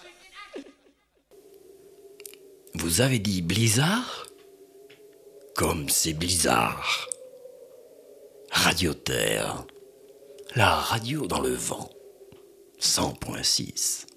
Vous avez dit blizzard? Comme c'est blizzard. Radio Terre, la radio dans le vent, 100.6.